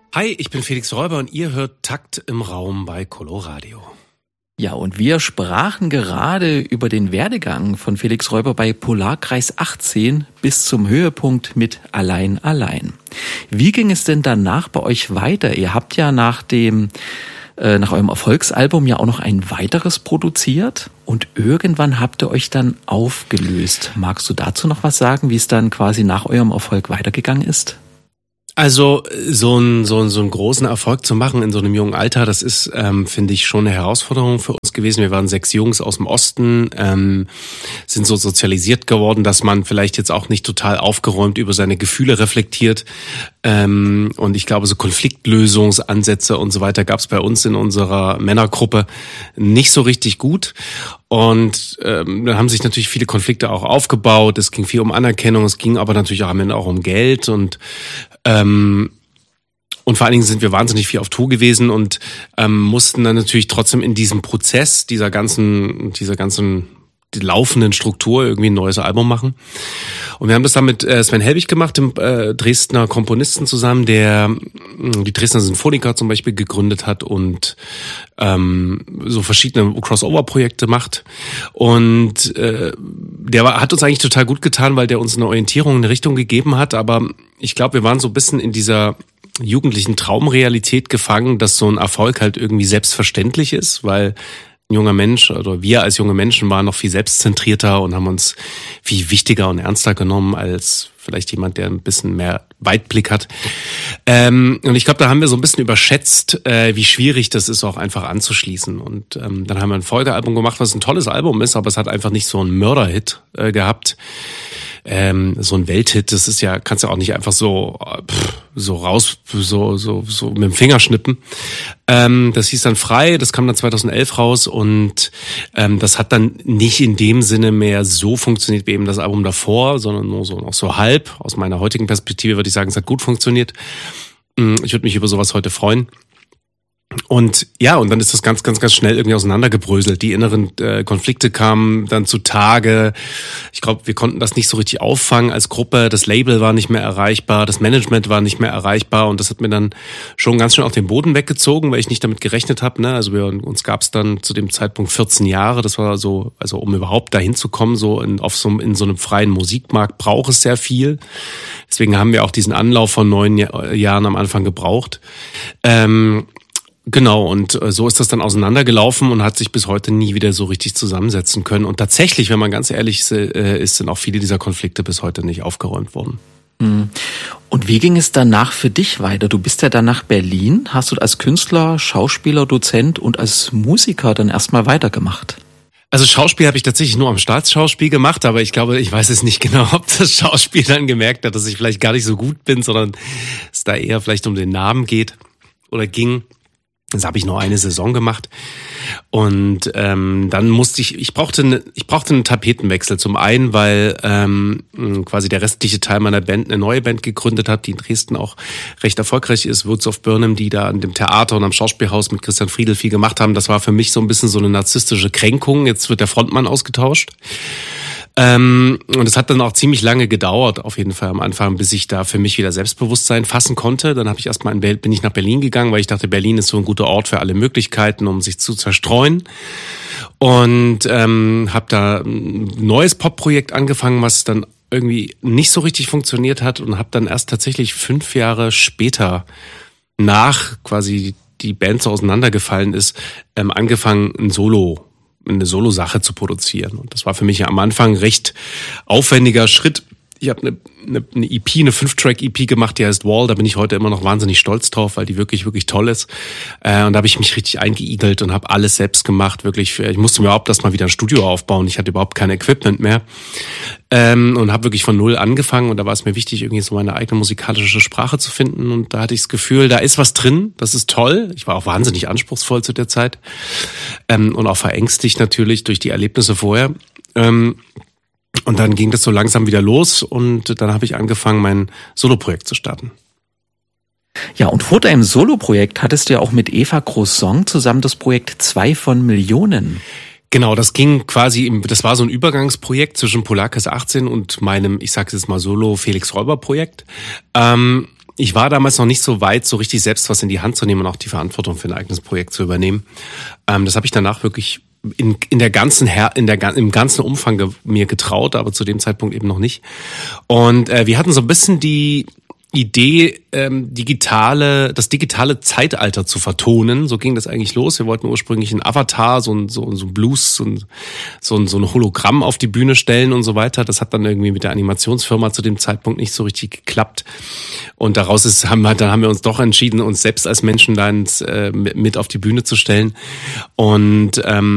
Hi, ich bin Felix Räuber und ihr hört Takt im Raum bei Coloradio. Ja, und wir sprachen gerade über den Werdegang von Felix Räuber bei Polarkreis 18 bis zum Höhepunkt mit Allein, Allein. Wie ging es denn danach bei euch weiter? Ihr habt ja nach eurem Erfolgsalbum ja auch noch ein weiteres produziert und irgendwann habt ihr euch dann aufgelöst. Magst du dazu noch was sagen, wie es dann quasi nach eurem Erfolg weitergegangen ist? Also so einen großen Erfolg zu machen in so einem jungen Alter, das ist, finde ich, schon eine Herausforderung für uns gewesen. Wir waren 6 Jungs aus dem Osten, sind so sozialisiert geworden, dass man vielleicht jetzt auch nicht total aufgeräumt über seine Gefühle reflektiert. Und ich glaube, so Konfliktlösungsansätze und so weiter gab es bei uns in unserer Männergruppe nicht so richtig gut. Und dann haben sich natürlich viele Konflikte auch aufgebaut. Es ging viel um Anerkennung, es ging aber natürlich auch am Ende auch um Geld und vor allen Dingen sind wir wahnsinnig viel auf Tour gewesen und mussten dann natürlich trotzdem in diesem Prozess dieser ganzen die laufenden Struktur irgendwie ein neues Album machen. Und wir haben das dann mit Sven Helbig gemacht, dem Dresdner Komponisten zusammen, der die Dresdner Sinfoniker zum Beispiel gegründet hat und so verschiedene Crossover-Projekte macht. Und hat uns eigentlich total gut getan, weil der uns eine Orientierung, eine Richtung gegeben hat. Aber ich glaube, wir waren so ein bisschen in dieser jugendlichen Traumrealität gefangen, dass so ein Erfolg halt irgendwie selbstverständlich ist, weil ein junger Mensch oder wir als junge Menschen waren noch viel selbstzentrierter und haben uns viel wichtiger und ernster genommen als vielleicht jemand, der ein bisschen mehr Weitblick hat. Und ich glaube, da haben wir so ein bisschen überschätzt, wie schwierig das ist, auch einfach anzuschließen. Und dann haben wir ein Folgealbum gemacht, was ein tolles Album ist, aber es hat einfach nicht so einen Mörderhit gehabt. So ein Welthit, das ist ja, kannst ja auch nicht einfach so mit dem Finger schnippen. Das hieß dann Frei, das kam dann 2011 raus und das hat dann nicht in dem Sinne mehr so funktioniert wie eben das Album davor, sondern nur noch so halb. Aus meiner heutigen Perspektive würde ich sagen, es hat gut funktioniert. Ich würde mich über sowas heute freuen. Und ja, und dann ist das ganz, ganz, ganz schnell irgendwie auseinandergebröselt. Die inneren Konflikte kamen dann zutage. Ich glaube, wir konnten das nicht so richtig auffangen als Gruppe. Das Label war nicht mehr erreichbar, das Management war nicht mehr erreichbar und das hat mir dann schon ganz schön auf den Boden weggezogen, weil ich nicht damit gerechnet habe. Ne? Also uns gab es dann zu dem Zeitpunkt 14 Jahre. Das war so, also um überhaupt dahin zu kommen, in so einem freien Musikmarkt braucht es sehr viel. Deswegen haben wir auch diesen Anlauf von 9 Jahren am Anfang gebraucht. Genau, und so ist das dann auseinandergelaufen und hat sich bis heute nie wieder so richtig zusammensetzen können. Und tatsächlich, wenn man ganz ehrlich ist, sind auch viele dieser Konflikte bis heute nicht aufgeräumt worden. Und wie ging es danach für dich weiter? Du bist ja dann nach Berlin. Hast du als Künstler, Schauspieler, Dozent und als Musiker dann erstmal weitergemacht? Also Schauspiel habe ich tatsächlich nur am Staatsschauspiel gemacht, aber ich glaube, ich weiß es nicht genau, ob das Schauspiel dann gemerkt hat, dass ich vielleicht gar nicht so gut bin, sondern es da eher vielleicht um den Namen geht oder ging. Das habe ich nur eine Saison gemacht und dann musste ich brauchte einen Tapetenwechsel. Zum einen, weil quasi der restliche Teil meiner Band eine neue Band gegründet hat, die in Dresden auch recht erfolgreich ist, Woods of Burnham, die da an dem Theater und am Schauspielhaus mit Christian Friedel viel gemacht haben. Das war für mich so ein bisschen so eine narzisstische Kränkung. Jetzt wird der Frontmann ausgetauscht. Und es hat dann auch ziemlich lange gedauert, auf jeden Fall am Anfang, bis ich da für mich wieder Selbstbewusstsein fassen konnte. Dann habe ich bin ich nach Berlin gegangen, weil ich dachte, Berlin ist so ein guter Ort für alle Möglichkeiten, um sich zu zerstreuen. Und habe da ein neues Pop-Projekt angefangen, was dann irgendwie nicht so richtig funktioniert hat und habe dann erst tatsächlich 5 Jahre später, nach quasi die Band so auseinandergefallen ist, angefangen, eine Solo-Sache zu produzieren. Und das war für mich ja am Anfang ein recht aufwendiger Schritt. Ich habe eine EP, eine 5-Track-EP gemacht, die heißt Wall. Da bin ich heute immer noch wahnsinnig stolz drauf, weil die wirklich, wirklich toll ist. Und da habe ich mich richtig eingeigelt und habe alles selbst gemacht. Wirklich, ich musste mir überhaupt erst mal wieder ein Studio aufbauen. Ich hatte überhaupt kein Equipment mehr. Und habe wirklich von null angefangen. Und da war es mir wichtig, irgendwie so meine eigene musikalische Sprache zu finden. Und da hatte ich das Gefühl, da ist was drin. Das ist toll. Ich war auch wahnsinnig anspruchsvoll zu der Zeit. Und auch verängstigt natürlich durch die Erlebnisse vorher. Und dann ging das so langsam wieder los und dann habe ich angefangen, mein Soloprojekt zu starten. Ja, und vor deinem Soloprojekt hattest du ja auch mit Eva Croissant zusammen das Projekt 2 von Millionen. Genau, das ging quasi, das war so ein Übergangsprojekt zwischen Polarkreis 18 und meinem, ich sag's jetzt mal Solo, Felix Räuber Projekt. ich war damals noch nicht so weit, so richtig selbst was in die Hand zu nehmen und auch die Verantwortung für ein eigenes Projekt zu übernehmen. Das habe ich danach wirklich im ganzen Umfang mir getraut, aber zu dem Zeitpunkt eben noch nicht. Und wir hatten so ein bisschen die Idee, das digitale Zeitalter zu vertonen. So ging das eigentlich los. Wir wollten ursprünglich einen Avatar, so ein Blues, so ein Hologramm auf die Bühne stellen und so weiter. Das hat dann irgendwie mit der Animationsfirma zu dem Zeitpunkt nicht so richtig geklappt. Und daraus haben wir uns doch entschieden, uns selbst als Menschen da mit auf die Bühne zu stellen. Und